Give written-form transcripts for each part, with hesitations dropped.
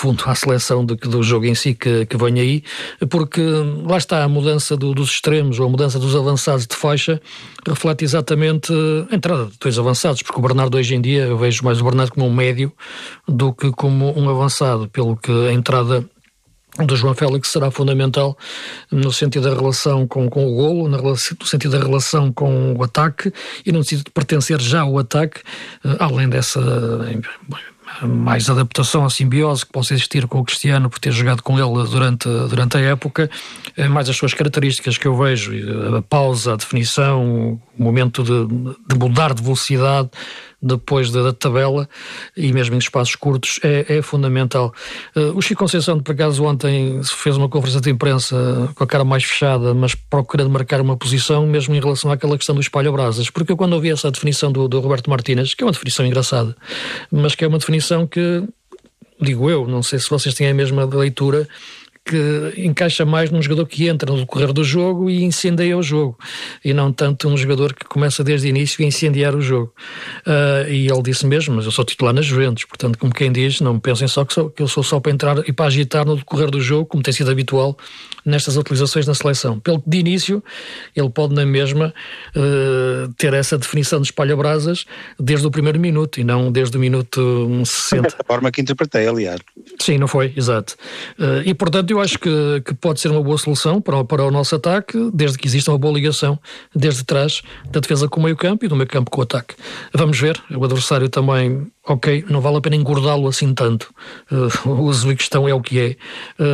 fundo à seleção do jogo em si que vem aí, porque lá está a mudança dos extremos ou a mudança dos avançados de faixa reflete exatamente a entrada de dois avançados, porque o Bernardo hoje em dia, eu vejo mais o Bernardo como um médio do que como um avançado, pelo que a entrada do João Félix será fundamental no sentido da relação com o golo, no sentido da relação com o ataque e no sentido de pertencer já ao ataque, além dessa mais adaptação à simbiose que possa existir com o Cristiano por ter jogado com ele durante a época, mais as suas características que eu vejo, a pausa, a definição, o momento de mudar de velocidade depois da tabela e mesmo em espaços curtos é fundamental. O Chico Conceição, por acaso, ontem fez uma conferência de imprensa com a cara mais fechada, mas procurando marcar uma posição mesmo em relação àquela questão do espalha-brasas, porque eu quando ouvi essa definição do Roberto Martínez, que é uma definição engraçada, mas que é uma definição que, digo eu, não sei se vocês têm a mesma leitura, que encaixa mais num jogador que entra no decorrer do jogo e incendeia o jogo, e não tanto um jogador que começa desde o início a incendiar o jogo. E ele disse mesmo, mas eu sou titular na Juventus, portanto, como quem diz, não pensem só que eu sou só para entrar e para agitar no decorrer do jogo, como tem sido habitual nestas utilizações na seleção. Pelo que de início, ele pode na mesma ter essa definição de espalha-brasas desde o primeiro minuto, e não desde o minuto 60. Dessa forma que interpretei, aliás. Sim, não foi, exato. E portanto eu acho que pode ser uma boa solução para o nosso ataque, desde que exista uma boa ligação desde trás da defesa com o meio campo e do meio campo com o ataque. Vamos ver, o adversário também, ok, não vale a pena engordá-lo assim tanto. O Uzbequistão é o que é.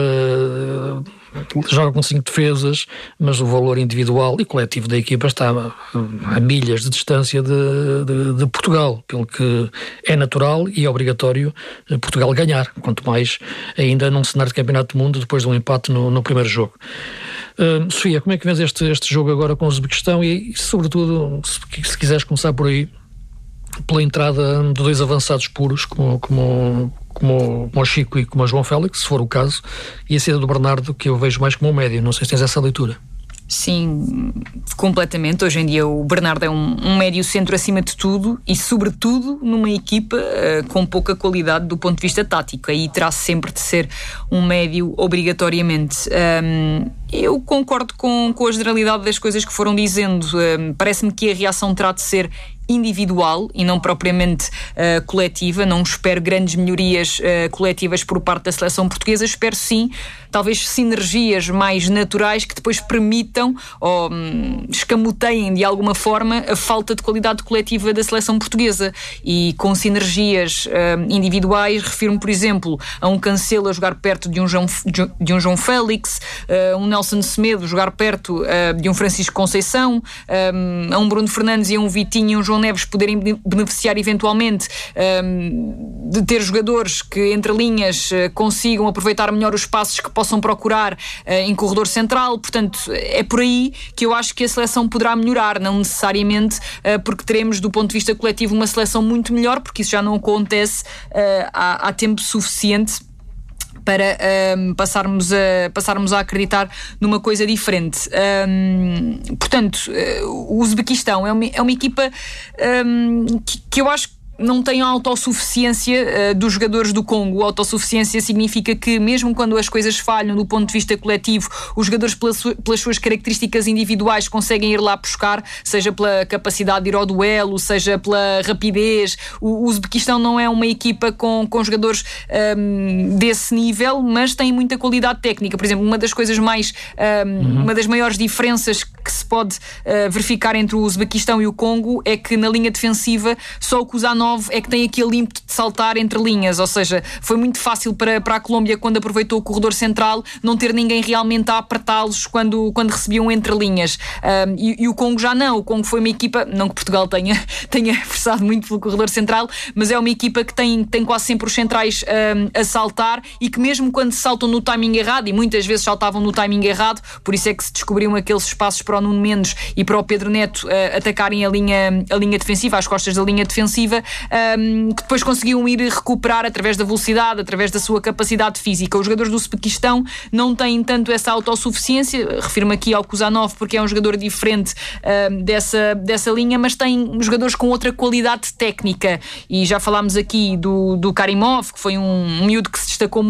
Joga com 5 defesas, mas o valor individual e coletivo da equipa está a milhas de distância de Portugal, pelo que é natural e é obrigatório Portugal ganhar, quanto mais ainda num cenário de campeonato do mundo depois de um empate no primeiro jogo. Sofia, como é que vês este jogo agora com o Uzbequistão e sobretudo, se quiseres começar por aí, pela entrada de dois avançados puros como o Chico e como o João Félix, se for o caso, e a saída do Bernardo, que eu vejo mais como um médio. Não sei se tens essa leitura. Sim, completamente. Hoje em dia o Bernardo é um médio centro acima de tudo e sobretudo numa equipa com pouca qualidade do ponto de vista tático. Aí terá sempre de ser um médio obrigatoriamente. Eu concordo com a generalidade das coisas que foram dizendo. Parece-me que a reação terá de ser individual e não propriamente coletiva. Não espero grandes melhorias coletivas por parte da seleção portuguesa. Espero sim, talvez sinergias mais naturais que depois permitam ou escamoteiem de alguma forma a falta de qualidade coletiva da seleção portuguesa. E com sinergias individuais, refiro-me, por exemplo, a um Cancelo a jogar perto de um João Félix, um Nelson Semedo jogar perto de um Francisco Conceição, a um Bruno Fernandes e a um Vitinho e um João Neves poderem beneficiar eventualmente de ter jogadores que entre linhas consigam aproveitar melhor os espaços que possam procurar em corredor central. Portanto, é por aí que eu acho que a seleção poderá melhorar, não necessariamente porque teremos do ponto de vista coletivo uma seleção muito melhor, porque isso já não acontece há tempo suficiente para passarmos a acreditar numa coisa diferente. Portanto, o Uzbequistão é uma equipa que eu acho que não tem a autossuficiência dos jogadores do Congo. A autossuficiência significa que mesmo quando as coisas falham do ponto de vista coletivo, os jogadores pelas suas características individuais conseguem ir lá buscar, seja pela capacidade de ir ao duelo, seja pela rapidez. O Uzbequistão não é uma equipa com jogadores desse nível, mas tem muita qualidade técnica. Por exemplo, uma das coisas uma das maiores diferenças que se pode verificar entre o Uzbequistão e o Congo é que na linha defensiva só o Kuzanov é que tem aquele ímpeto de saltar entre linhas, ou seja, foi muito fácil para a Colômbia, quando aproveitou o corredor central, não ter ninguém realmente a apertá-los quando recebiam entre linhas. E o Congo já não. O Congo foi uma equipa, não que Portugal tenha forçado muito pelo corredor central, mas é uma equipa que tem quase sempre os centrais a saltar, e que mesmo quando saltam no timing errado, e muitas vezes saltavam no timing errado, por isso é que se descobriam aqueles espaços para o Nuno Mendes e para o Pedro Neto atacarem a linha defensiva, às costas da linha defensiva, que depois conseguiam ir recuperar através da velocidade, através da sua capacidade física. Os jogadores do Uzbequistão não têm tanto essa autossuficiência. Refiro-me aqui ao Kuzanov porque é um jogador diferente dessa linha, mas tem jogadores com outra qualidade técnica, e já falámos aqui do Karimov, que foi um miúdo que se destacou